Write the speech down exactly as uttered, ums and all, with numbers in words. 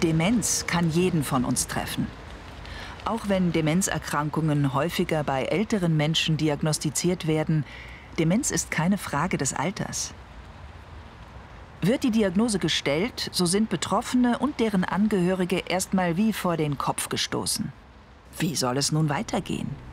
Demenz kann jeden von uns treffen. Auch wenn Demenzerkrankungen häufiger bei älteren Menschen diagnostiziert werden, Demenz ist keine Frage des Alters. Wird die Diagnose gestellt, so sind Betroffene und deren Angehörige erstmal wie vor den Kopf gestoßen. Wie soll es nun weitergehen?